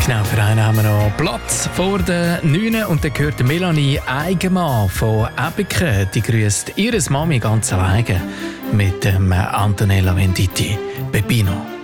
Genau, für einen haben wir noch Platz vor den 9 und dann gehört Melanie Eigenmann von Ebiken. Die grüßt ihre Mami ganz alleine mit dem Antonella Venditti. Peppino.